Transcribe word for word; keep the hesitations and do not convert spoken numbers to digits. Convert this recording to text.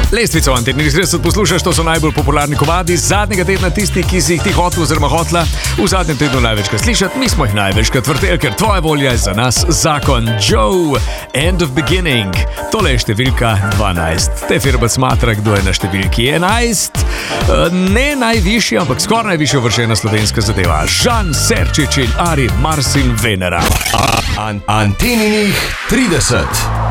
Lestvico Antennih trideset poslušaš, to so najbolj popularni komadi zadnjega tedna, tisti, ki si jih ti hotel oziroma hotla v zadnjem tednu največkrat slišati, mi smo jih največkrat vrteli, ker tvoja volja je za nas zakon. Joe, End of Beginning, tole je številka dvanajst. Te firma smatra, kdo je na številki enajst. Ne najvišji, ampak skoraj najvišja uvrščena slovenska zadeva. Žan Serčič in Ari Marsin Venera. An- Antennih trideset.